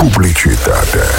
publicitate.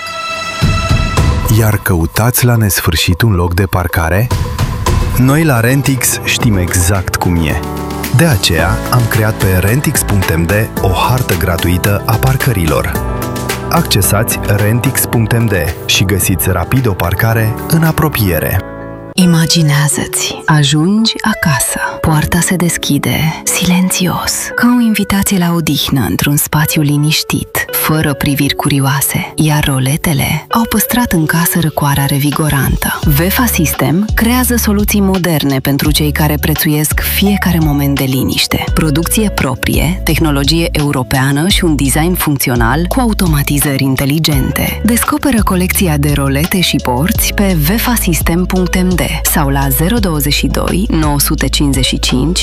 Iar căutați la nesfârșit un loc de parcare? Noi la Rentix știm exact cum e. De aceea am creat pe Rentix.md o hartă gratuită a parcărilor. Accesați Rentix.md și găsiți rapid o parcare în apropiere. Imaginează-ți, ajungi acasă, poarta se deschide, silențios, ca o invitație la odihnă într-un spațiu liniștit, fără priviri curioase, iar roletele au păstrat în casă răcoarea revigorantă. VEFA System creează soluții moderne pentru cei care prețuiesc fiecare moment de liniște. Producție proprie, tehnologie europeană și un design funcțional cu automatizări inteligente. Descoperă colecția de rolete și porți pe vefasystem.md sau la 022 955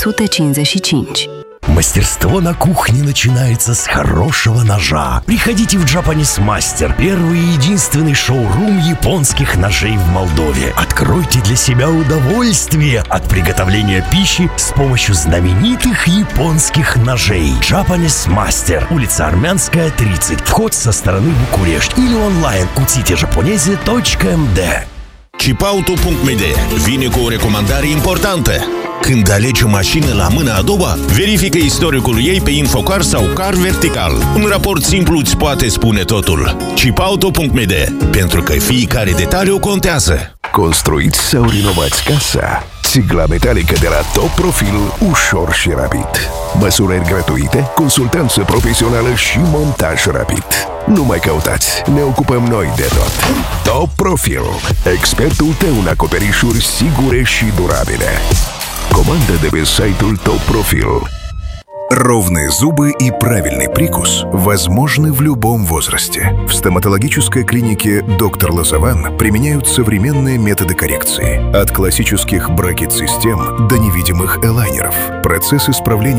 555. Мастерство на кухне начинается с хорошего ножа. Приходите в Japanese Master, первый и единственный шоурум японских ножей в Молдове. Откройте для себя удовольствие от приготовления пищи с помощью знаменитых японских ножей. Japanese Master, улица Армянская, 30. Вход со стороны Букурешти или онлайн cutitejaponeze.md. Chipauto.md vine cu o recomandare importantă. Când alegi o mașină la mâna a doua, verifică istoricul ei pe Infocar sau Car Vertical. Un raport simplu îți poate spune totul. Chipauto.md, pentru că fiecare detaliu contează. Construiți sau renovați casa? Țigla metalică de la Top Profil, ușor și rapid. Măsurări gratuite, consultanță profesională și montaj rapid. Nu mai căutați, ne ocupăm noi de tot. Top Profil, expertul tău în acoperișuri sigure și durabile. Команда de pe site-ul Top Profil. Ровные зубы и правильный прикус возможны в любом возрасте. В стоматологической клинике «Доктор Лозован» применяют современные методы коррекции. От классических брекет-систем до невидимых элайнеров. Процесс исправления